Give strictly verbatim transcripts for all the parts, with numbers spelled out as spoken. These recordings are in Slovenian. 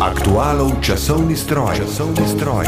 Aktualov časovni stroj. Časovni stroj.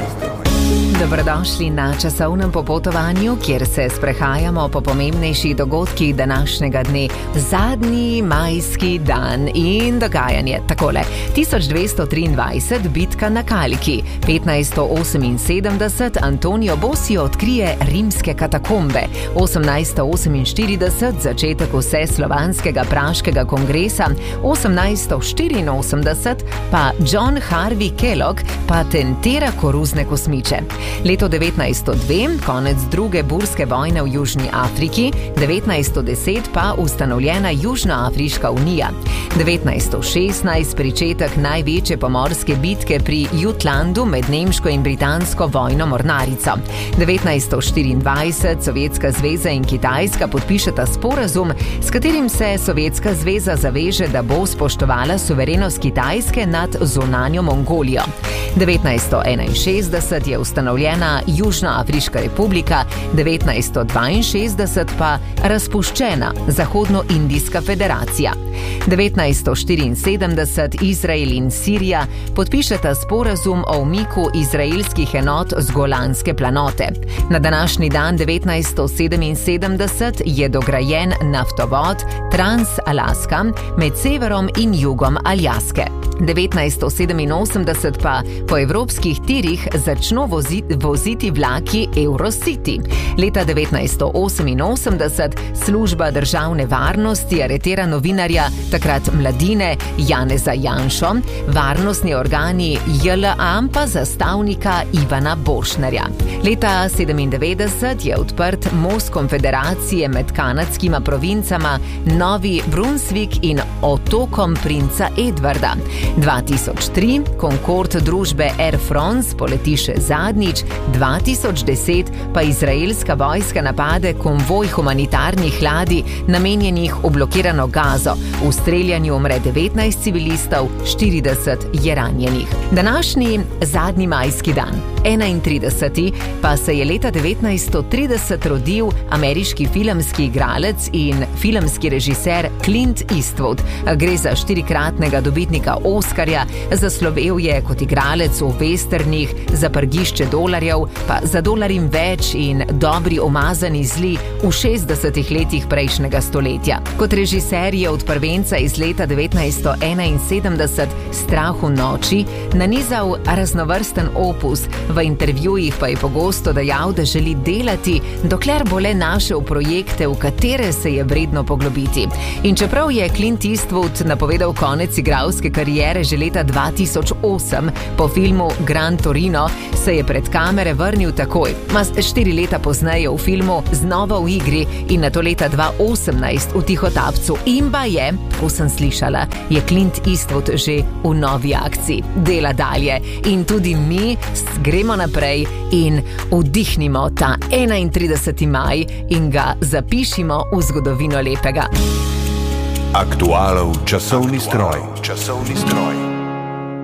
Dobrodošli na časovnem popotovanju, kjer se sprehajamo po pomembnejših dogodkih današnjega dne. Zadnji majski dan in dogajanje. Takole, tisoč dvesto triindvajset bitka na Kaliki, petnajsto oseminsedemdeset Antonio Bosio odkrije rimske katakombe, osemnajsto oseminštirideset začetek vseslovanskega praškega kongresa, osemnajsto štiriinosemdeset pa John Harvey Kellogg patentira koruzne kosmiče. Leto devetnajsto dve, konec druge burske vojne v Južni Afriki, devetnajsto deset pa ustanovljena Južnoafriška unija, devetnajsto šestnajst pričetek največje pomorske bitke pri Jutlandu med nemško in britansko vojno mornarico, devetnajsto štiriindvajset Sovjetska zveza in Kitajska podpišeta sporazum, s katerim se Sovjetska zveza zaveže, da bo spoštovala suverenost Kitajske nad zunanjo Mongolijo, devetnajsto enainšestdeset je ustanovljena Južnoafriška republika, devetnajsto dvainšestdeset pa razpuščena Zahodnoindijska federacija. devetnajsto štiriinsedemdeset Izrael in Sirija podpišeta sporazum o umiku izraelskih enot z Golanske planote. Na današnji dan devetnajsto sedeminsedemdeset je dograjen naftovod Trans-Alaska med severom in jugom Aljaske. devetnajsto sedeminosemdeset pa po evropskih tirih začno voziti, voziti vlaki Eurocity. Leta devetnajsto oseminosemdeset služba državne varnosti aretira novinarja, takrat Mladine, Janeza Janšo, varnostni organi J L A pa zastavnika Ivana Bošnarja. Leta sedemindevetdeset je odprt most konfederacije med kanadskima provincama Novi Brunsvik in otokom princa Edvarda. dva tisoč tri Concorde družbe Air France poleti še zadnjič, dva tisoč deset pa izraelska vojska napade konvoj humanitarnih ladij namenjenih v blokirano Gazo. V streljanju umre devetnajst civilistov, štirideset je ranjenih. Današnji zadnji majski dan, enaintrideseti pa se je leta devetnajststo trideset rodil ameriški filmski igralec in filmski režiser Clint Eastwood. Gre za štirikratnega dobitnika Oskarja, zaslovel je kot igralec v westernih Za prgišče dolarjev, pa Za dolar in več in Dobri umazani zli v šestdesetih letih prejšnjega stoletja. Kot režiser je od prvenca iz leta devetnajststo enainsedemdeset Strah v noči nanizal raznovrsten opus, v intervjujih pa je pogosto dejal, da želi delati, dokler bo le našel projekte, v katere se je vredno poglobiti. In čeprav je Clint Eastwood napovedal konec igralske kariere že leta dva tisoč osem, po filmu Gran Torino, se je pred kamere vrnil takoj, mas štiri leta pozneje v filmu znova v igri in nato leta dva osemnajst v Tihotapcu. In pa je, ko sem slišala, je Clint Eastwood že v novi akciji. Dela dalje in tudi mi gremo naprej in vdihnimo ta enaintrideseti maj in ga zapišimo v zgodovino lepega. Aktualov časovni stroj. Časovni stroj.